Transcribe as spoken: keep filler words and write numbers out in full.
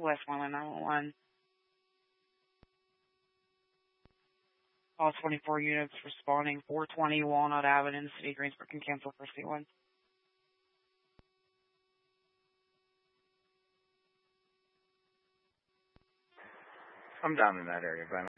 West Moreland nine one one. All twenty-four units responding. four twenty Walnut Avenue in the city of Greensburg can cancel for C one. I'm down in that area, Glenn.